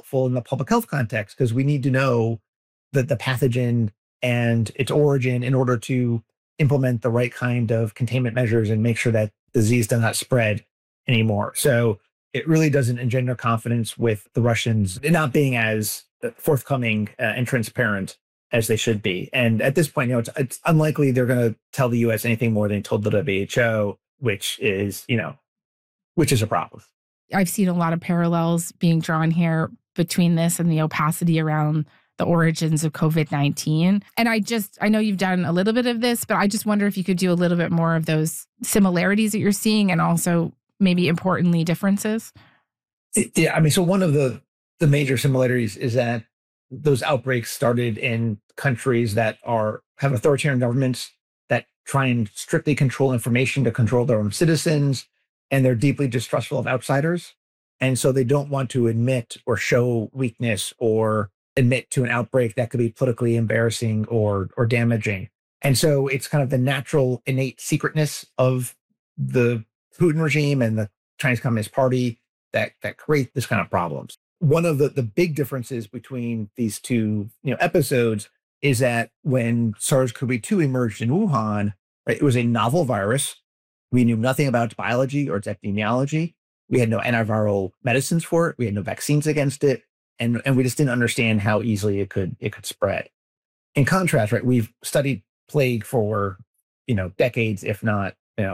helpful in the public health context because we need to know the pathogen and its origin in order to implement the right kind of containment measures and make sure that disease does not spread anymore. So it really doesn't engender confidence with the Russians not being as forthcoming and transparent as they should be. And at this point, it's unlikely they're going to tell the U.S. anything more than they told the WHO, which is a problem. I've seen a lot of parallels being drawn here between this and the opacity around the origins of COVID-19. And I know you've done a little bit of this, but I just wonder if you could do a little bit more of those similarities that you're seeing and also maybe importantly differences. Yeah, I mean, so one of the major similarities is that those outbreaks started in countries that have authoritarian governments that try and strictly control information to control their own citizens, and they're deeply distrustful of outsiders. And so they don't want to admit or show weakness or admit to an outbreak that could be politically embarrassing or damaging. And so it's kind of the natural innate secretness of the Putin regime and the Chinese Communist Party that create this kind of problems. One of the big differences between these two episodes is that when SARS-CoV-2 emerged in Wuhan, right, it was a novel virus. We knew nothing about its biology or its epidemiology. We had no antiviral medicines for it. We had no vaccines against it. And we just didn't understand how easily it could spread. In contrast, right, we've studied plague for decades, if not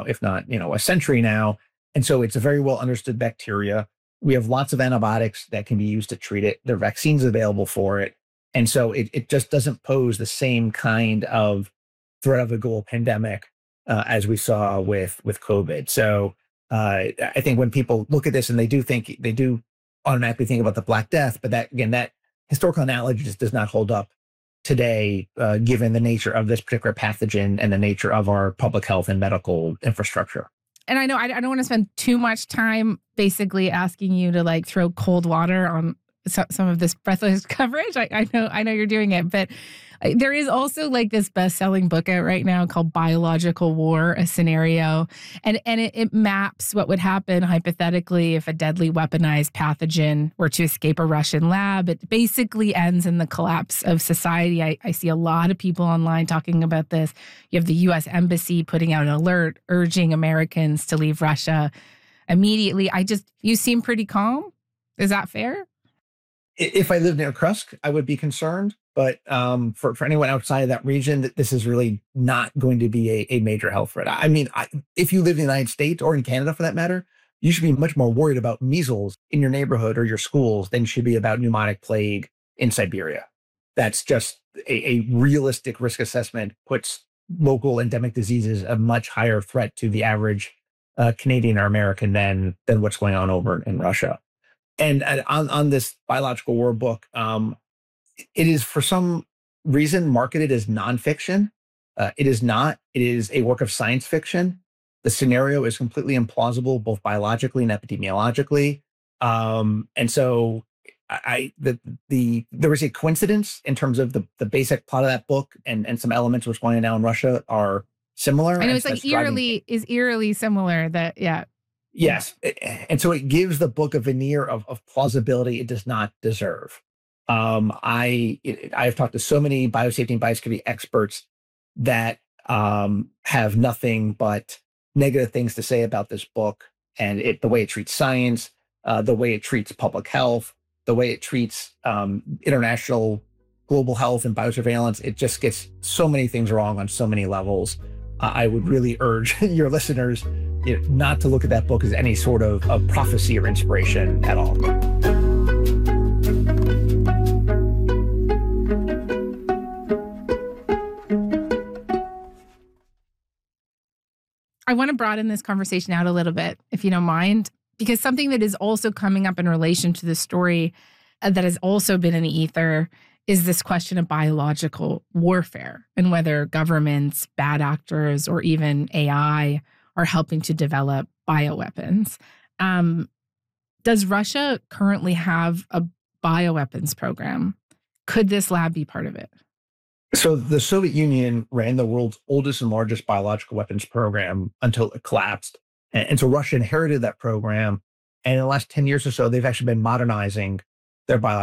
a century now. And so it's a very well understood bacteria. We have lots of antibiotics that can be used to treat it. There are vaccines available for it. And so it just doesn't pose the same kind of threat of a global pandemic as we saw with COVID. So I think when people look at this and they do automatically think about the Black Death, but that historical analogy just does not hold up today, given the nature of this particular pathogen and the nature of our public health and medical infrastructure. And I know I don't want to spend too much time basically asking you to throw cold water on some of this breathless coverage. I know you're doing it, but there is also this best-selling book out right now called Biological War, a Scenario. And it maps what would happen hypothetically if a deadly weaponized pathogen were to escape a Russian lab. It basically ends in the collapse of society. I see a lot of people online talking about this. You have the U.S. Embassy putting out an alert urging Americans to leave Russia immediately. You seem pretty calm. Is that fair? If I lived near Kursk, I would be concerned. But for anyone outside of that region, this is really not going to be a major health threat. I mean, if you live in the United States or in Canada, for that matter, you should be much more worried about measles in your neighborhood or your schools than you should be about pneumonic plague in Siberia. That's just a realistic risk assessment, puts local endemic diseases a much higher threat to the average Canadian or American than what's going on over in Russia. And on this biological war book, it is for some reason marketed as nonfiction. It is not. It is a work of science fiction. The scenario is completely implausible, both biologically and epidemiologically. And so there was a coincidence in terms of the basic plot of that book and some elements of what's going on now in Russia are similar. I know it's eerily similar that, yeah. Yes. And so it gives the book a veneer of plausibility it does not deserve. I've talked to so many biosafety and biosecurity experts that have nothing but negative things to say about this book and the way it treats science, the way it treats public health, the way it treats international global health and biosurveillance. It just gets so many things wrong on so many levels. I would really urge your listeners not to look at that book as any sort of prophecy or inspiration at all. I want to broaden this conversation out a little bit, if you don't mind, because something that is also coming up in relation to the story that has also been in the ether is this question of biological warfare and whether governments, bad actors, or even AI are helping to develop bioweapons. Does Russia currently have a bioweapons program? Could this lab be part of it? So the Soviet Union ran the world's oldest and largest biological weapons program until it collapsed. And so Russia inherited that program. And in the last 10 years or so, they've actually been modernizing their biological